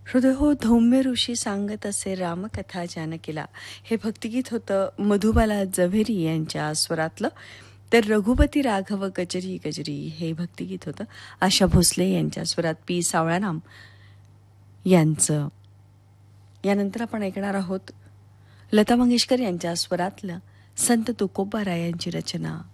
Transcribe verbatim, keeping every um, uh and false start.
हृदय हो धौम्य ऋषी सांगत असे रामकथा जानकीला. हे भक्तिगीत होतं मधुबाला जव्हेरी यांच्या स्वरातलं. तर रघुपती राघव गजरी गजरी हे भक्तिगीत होतं आशा भोसले यांच्या स्वरात, पी सावळाराम यांचं. यानंतर आपण ऐकणार आहोत लता मंगेशकर यांच्या स्वरातलं संत तुकोबारायांची रचना